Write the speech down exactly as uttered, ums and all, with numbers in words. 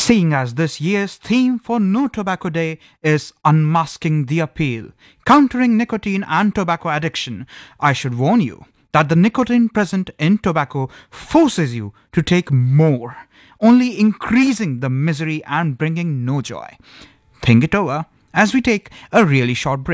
Seeing as this year's theme for No Tobacco Day is Unmasking the Appeal, Countering Nicotine and Tobacco Addiction, I should warn you that the nicotine present in tobacco forces you to take more, only increasing the misery and bringing no joy. Think it over as we take a really short break.